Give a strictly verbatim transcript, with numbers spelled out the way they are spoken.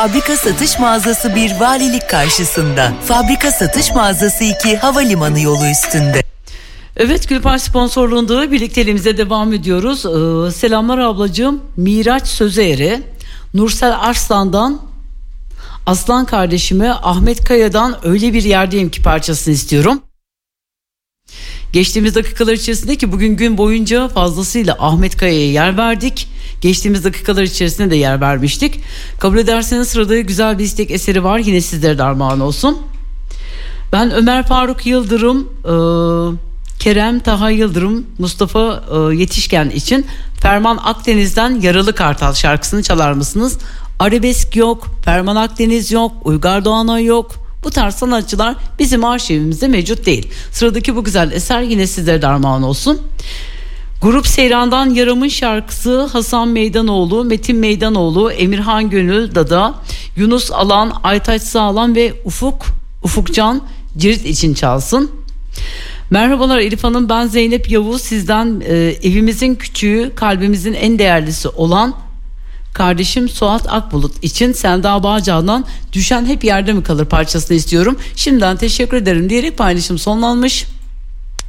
Fabrika satış mağazası bir valilik karşısında. Fabrika satış mağazası iki havalimanı yolu üstünde. Evet, Gülpar sponsorluğunda birlikteliğimize devam ediyoruz. Ee, selamlar ablacığım. Miraç Sözeyre, Nursel Arslan'dan, Aslan kardeşime Ahmet Kaya'dan Öyle Bir Yerdeyim ki parçasını istiyorum. Geçtiğimiz dakikalar içerisinde ki bugün gün boyunca fazlasıyla Ahmet Kaya'ya yer verdik. Geçtiğimiz dakikalar içerisinde de yer vermiştik. Kabul ederseniz sırada güzel bir istek eseri var. Yine sizlere de armağan olsun. Ben Ömer Faruk Yıldırım, e, Kerem Taha Yıldırım, Mustafa e, Yetişken için Ferman Akdeniz'den Yaralı Kartal şarkısını çalar mısınız? Arabesk yok, Ferman Akdeniz yok, Uygar Doğanay yok. Bu tarz sanatçılar bizim arşivimizde mevcut değil. Sıradaki bu güzel eser yine sizlere de armağan olsun. Grup Seyran'dan Yaram'ın şarkısı Hasan Meydanoğlu, Metin Meydanoğlu, Emirhan Gönül Dada, Yunus Alan, Aytaç Sağlam ve Ufuk Ufukcan Cirit için çalsın. Merhabalar Elif Hanım, ben Zeynep Yavuz. Sizden e, evimizin küçüğü, kalbimizin en değerlisi olan kardeşim Suat Akbulut için Selda Bağcan'dan Düşen Hep Yerde Mi Kalır parçasını istiyorum. Şimdiden teşekkür ederim diyerek paylaşım sonlanmış.